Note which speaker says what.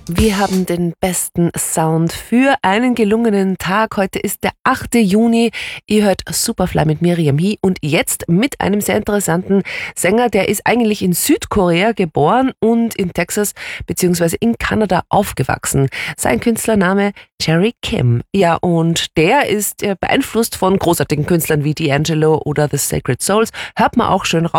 Speaker 1: Wir haben den besten Sound für einen gelungenen Tag. Heute ist der 8. Juni. Ihr hört Superfly mit Miriam He und jetzt mit einem sehr interessanten Sänger. Der ist eigentlich in Südkorea geboren und in Texas bzw. in Kanada aufgewachsen. Sein Künstlername Jerry Kim. Ja, und der ist beeinflusst von großartigen Künstlern wie D'Angelo oder The Sacred Souls. Hört man auch schön raus.